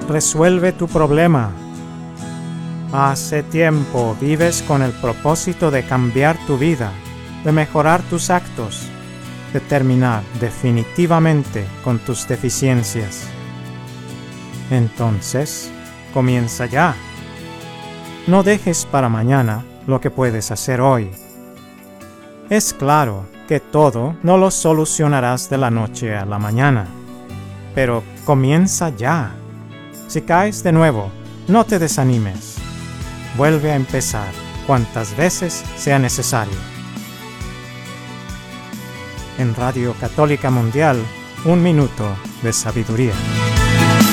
resuelve tu problema. Hace tiempo vives con el propósito de cambiar tu vida, de mejorar tus actos, de terminar definitivamente con tus deficiencias. Entonces, comienza ya. No dejes para mañana lo que puedes hacer hoy. Es claro que todo no lo solucionarás de la noche a la mañana, pero comienza ya. Si caes de nuevo, no te desanimes. Vuelve a empezar cuantas veces sea necesario. En Radio Católica Mundial, 1 minuto de sabiduría.